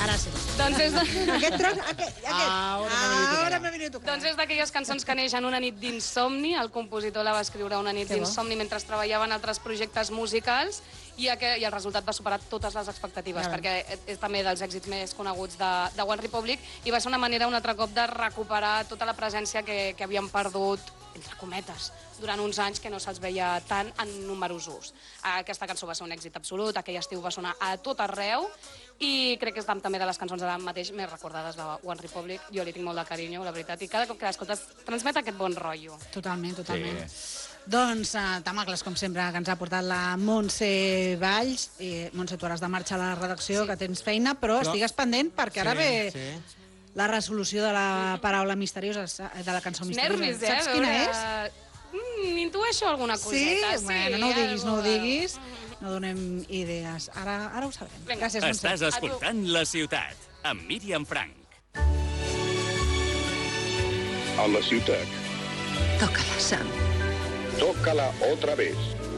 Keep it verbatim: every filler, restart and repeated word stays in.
Ara sí. Doncs és de... Aquest tros, aquest, aquest. Ara m'ha venit a tocar. Doncs és d'aquelles cançons que neix en una nit d'insomni. El compositor la va escriure una nit d'insomni mentre treballava en altres projectes musicals i, aqu i el resultat va superar totes les expectatives, ja perquè és també dels èxits més coneguts de, de One Republic, i va ser una manera un altre cop de recuperar tota la presència que, que havien perdut, entre cometes, durant uns anys que no se'ls veia tant en numerosos. Aquesta cançó va ser un èxit absolut, aquell estiu va sonar a tot arreu, i crec que és també de les cançons ara mateix més recordades de One Republic. Jo li tinc molt de carinyo, la veritat, i cada cop que l'escoltes transmet aquest bon rotllo. Totalment, totalment. Sí. Doncs, uh, Tamacles, com sempre, que ens ha portat la Montse Valls. I, Montse, tu has de marxar a la redacció, sí. que tens feina, però, però... estigues pendent, perquè ara sí, ve sí. la resolució de la paraula misteriosa, de la cançó misteriosa. Nervis, eh? Saps quina és? Mm, intueixo alguna coseta. Sí? Bueno, no ho diguis, no ho diguis. No donem idees. Ara, ara ho sabem. Venga. Gràcies, Montse. Estàs escoltant La Ciutat, amb Míriam Frank. A La Ciutat. Tócala, Sam. Tócala otra vez.